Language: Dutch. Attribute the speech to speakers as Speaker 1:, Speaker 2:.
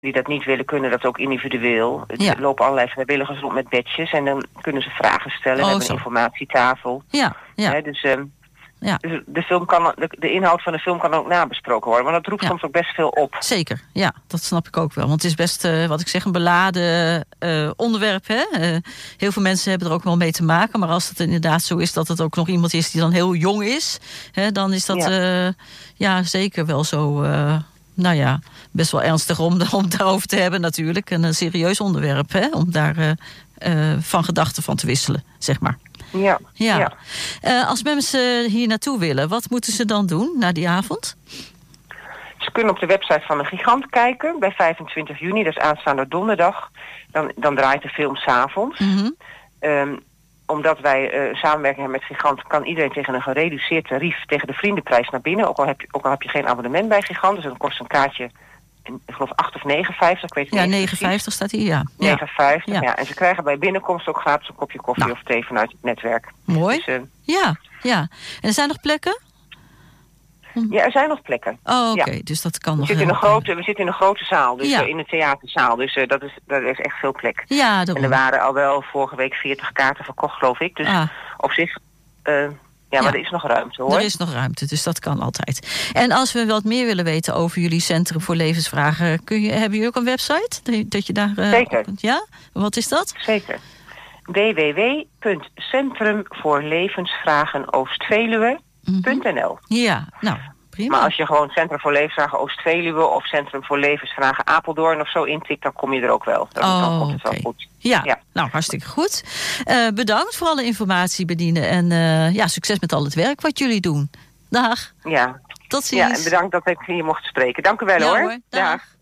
Speaker 1: die dat niet willen, kunnen dat ook individueel. Er lopen allerlei vrijwilligers rond met badges en dan kunnen ze vragen stellen. We hebben een informatietafel. Dus de inhoud van de film kan ook nabesproken worden. Want dat roept soms ook best veel op.
Speaker 2: Zeker, ja, dat snap ik ook wel. Want het is best, wat ik zeg, een beladen onderwerp. Hè? Heel veel mensen hebben er ook wel mee te maken. Maar als het inderdaad zo is dat het ook nog iemand is die dan heel jong is, dan is dat zeker wel zo, best wel ernstig om daarover te hebben natuurlijk. Een serieus onderwerp, hè? Om daar van gedachten van te wisselen, zeg maar. Ja. Als mensen hier naartoe willen, wat moeten ze dan doen na die avond?
Speaker 1: Ze kunnen op de website van de Gigant kijken bij 25 juni, dat is aanstaande donderdag. Dan draait de film 's avonds. Omdat wij samenwerking hebben met Gigant, kan iedereen tegen een gereduceerd tarief tegen de vriendenprijs naar binnen. Ook al heb je geen abonnement bij Gigant, dus dan kost een kaartje, ik geloof 8 of 59, ik weet niet. Ja, 9,50
Speaker 2: staat hier, ja.
Speaker 1: 9,50, ja. En ze krijgen bij binnenkomst ook gratis een kopje koffie of thee vanuit het netwerk.
Speaker 2: Mooi. Dus, ja. En er zijn nog plekken?
Speaker 1: Ja, er zijn nog plekken.
Speaker 2: Oh, oké. Dus dat kan nog.
Speaker 1: We zitten in een grote zaal, dus in een theaterzaal. Dus dat is echt veel plek.
Speaker 2: Ja, daarom.
Speaker 1: En er waren al wel vorige week 40 kaarten verkocht, geloof ik. Dus op zich... maar er is nog ruimte, hoor.
Speaker 2: Er is nog ruimte, dus dat kan altijd. En als we wat meer willen weten over jullie Centrum voor Levensvragen, hebben jullie ook een website? Dat je daar,
Speaker 1: Zeker.
Speaker 2: Ja? Wat is dat?
Speaker 1: Zeker. www.centrumvoorlevensvragenoostveluwe.nl.
Speaker 2: Ja, nou, prima.
Speaker 1: Maar als je gewoon Centrum voor Levensvragen Oost-Veluwe of Centrum voor Levensvragen Apeldoorn of zo intikt, dan kom je er ook wel. Dan komt het wel goed.
Speaker 2: Ja, nou, hartstikke goed. Bedankt voor alle informatie, Bedine. En succes met al het werk wat jullie doen. Dag.
Speaker 1: Ja.
Speaker 2: Tot ziens.
Speaker 1: Ja, en bedankt dat ik hier mocht spreken. Dank u wel, hoor.
Speaker 2: Dag.